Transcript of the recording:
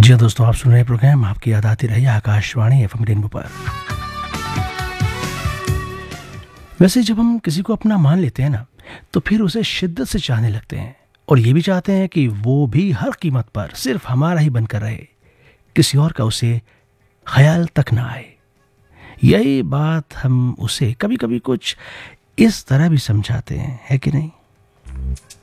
जी हाँ दोस्तों, आप सुन रहे हैं प्रोग्राम आपकी याद आती रही आकाशवाणी एफएम रेनबो पर। वैसे जब हम किसी को अपना मान लेते हैं ना, तो फिर उसे शिद्दत से चाहने लगते हैं और ये भी चाहते हैं कि वो भी हर कीमत पर सिर्फ हमारा ही बनकर रहे, किसी और का उसे ख्याल तक ना आए। यही बात हम उसे कभी कभी कुछ इस तरह भी समझाते हैं, है कि नहीं?